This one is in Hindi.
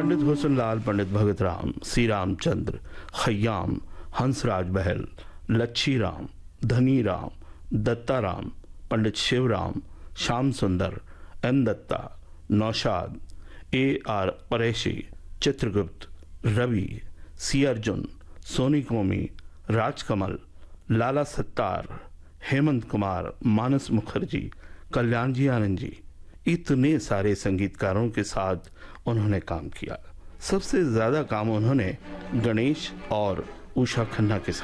पंडित हुसनलाल, पंडित भगत राम, सी रामचंद्र, खयाम, हंसराज बहल, लच्छी राम, धनी राम, दत्ता राम, पंडित शिवराम, श्याम सुंदर, एन दत्ता, नौशाद, AR परेशी, चित्रगुप्त, रवि, सी अर्जुन, सोनी कोमी, राजकमल, लाला सत्तार, हेमंत कुमार, मानस मुखर्जी, कल्याण जी आनंद जी, इतने सारे संगीतकारों के साथ उन्होंने काम किया। सबसे ज्यादा काम उन्होंने गणेश और उषा खन्ना के साथ